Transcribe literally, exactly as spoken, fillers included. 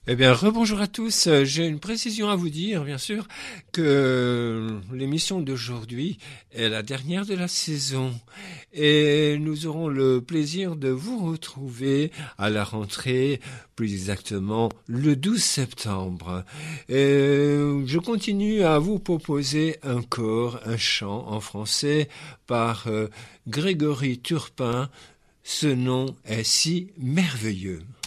Eh bien, rebonjour à tous. Euh, J'ai une précision à vous dire, bien sûr, que l'émission d'aujourd'hui est la dernière de la saison et nous aurons le plaisir de vous retrouver à la rentrée, plus exactement le douze septembre. Et je continue à vous proposer un chor, un chant en français par euh, Grégory Turpin. Ce nom est si merveilleux.